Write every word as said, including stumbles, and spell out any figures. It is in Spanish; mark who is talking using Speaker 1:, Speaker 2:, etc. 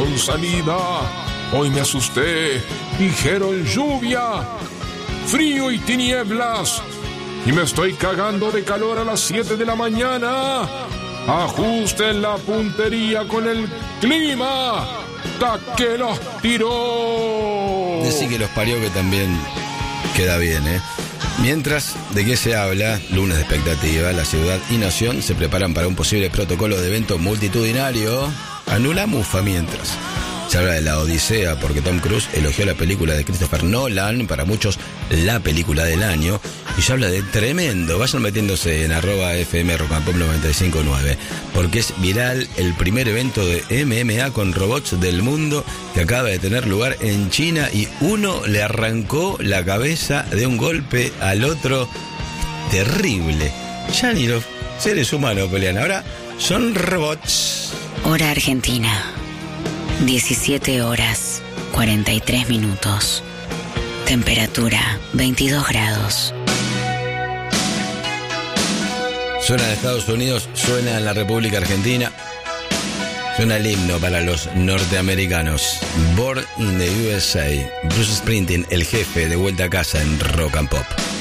Speaker 1: dieron salida. Hoy me asusté. Dijeron lluvia, frío y tinieblas. Y me estoy cagando de calor a las siete de la mañana. Ajusten la puntería con el clima. ¡Ta que los tiró!
Speaker 2: Decí que los parió, que también queda bien, ¿eh? Mientras, ¿de qué se habla? Lunes de expectativa. La ciudad y nación se preparan para un posible protocolo de evento multitudinario. Anula mufa mientras. Se habla de la Odisea porque Tom Cruise elogió la película de Christopher Nolan, para muchos la película del año. Y se habla de tremendo. Vayan metiéndose en arroba F M Rock and Pop noventa y cinco punto nueve, porque es viral el primer evento de M M A con robots del mundo que acaba de tener lugar en China, y uno le arrancó la cabeza de un golpe al otro. Terrible. Ya ni los seres humanos pelean, ahora son robots.
Speaker 3: Hora Argentina, diecisiete horas cuarenta y tres minutos. Temperatura veintidós grados.
Speaker 2: Suena en Estados Unidos, suena en la República Argentina. Suena el himno para los norteamericanos. Born in the U S A. Bruce Springsteen, el jefe, de vuelta a casa en Rock and Pop.